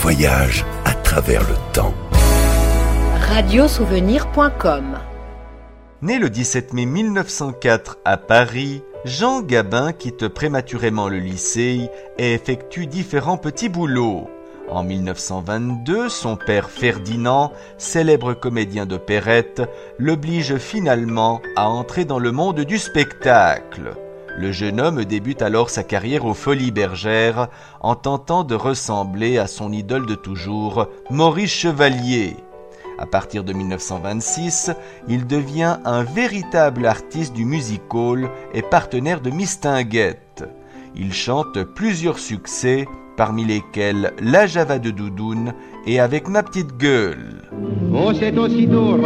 voyage à travers le temps. Radiosouvenir.com. Né le 17 mai 1904 à Paris, Jean Gabin quitte prématurément le lycée et effectue différents petits boulots. En 1922, son père Ferdinand, célèbre comédien d'opérette, l'oblige finalement à entrer dans le monde du spectacle. Le jeune homme débute alors sa carrière aux Folies Bergères en tentant de ressembler à son idole de toujours, Maurice Chevalier. À partir de 1926, il devient un véritable artiste du music-hall et partenaire de Mistinguett. Il chante plusieurs succès, parmi lesquels La Java de Doudoune et Avec ma petite gueule. Oh, c'est aussitôt